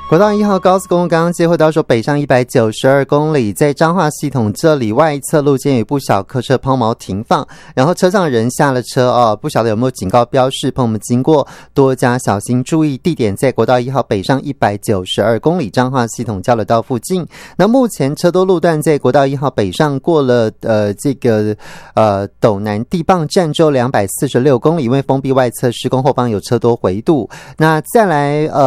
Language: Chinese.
国道1号高速公路刚刚接回到说北上192公里，在彰化系统这里外侧路肩有一部小客车抛锚停放，然后车上人下了车哦，不晓得有没有警告标示，朋友们经过多加小心注意，地点在国道1号北上192公里彰化系统交流道附近。那目前车多路段在国道1号北上过了斗南地磅站之后246公里，因为封闭外侧施工后方有车多回堵。那再来